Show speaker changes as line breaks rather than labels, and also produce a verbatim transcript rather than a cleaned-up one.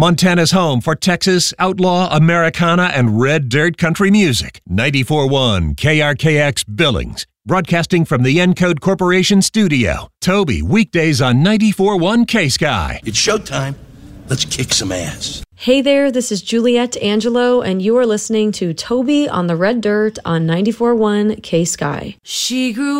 Montana's home for Texas, outlaw, Americana, and red dirt country music. ninety-four point one K R K X Billings. Broadcasting from the Encode Corporation studio. Toby, weekdays on ninety-four point one K-Sky.
It's showtime. Let's kick some ass.
Hey there, this is Juliette Angelo, and you are listening to Toby on the Red Dirt on ninety-four point one K-Sky.
She grew